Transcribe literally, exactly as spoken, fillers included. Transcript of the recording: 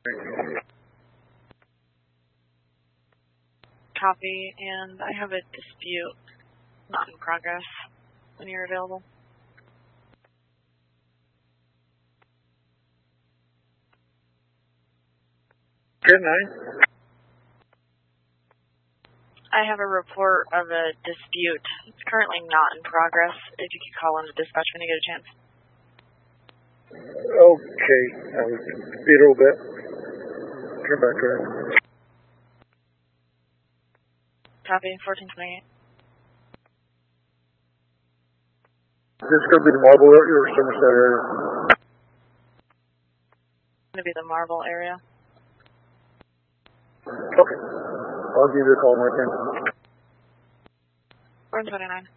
Copy, and I have a dispute not in progress when you're available. Good night. I have a report of a dispute. It's currently not in progress. If you could call in the dispatch when you get a chance. Okay. I was beat a little bit. Turn back to it. Copy, fourteen twenty-eight. Is this going to be the Marble area or Somerset area? It's going to be the Marble area. Okay. I'll give you a call when I can. four twenty-nine.